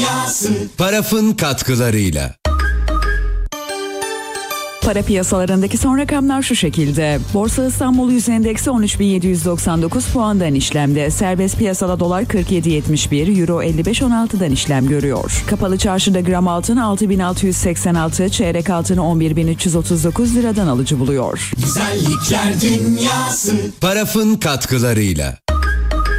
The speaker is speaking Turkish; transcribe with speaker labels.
Speaker 1: Dünyası Paraf'ın katkılarıyla.
Speaker 2: Para piyasalarındaki son rakamlar şu şekilde. Borsa İstanbul Yüz Endeksi 13.799 puandan işlemde. Serbest piyasada dolar 47.71, euro 55.16'dan işlem görüyor. Kapalı çarşıda gram altın 6.686, çeyrek altını 11.339 liradan alıcı buluyor.
Speaker 1: Güzellikler Dünyası Paraf'ın katkılarıyla.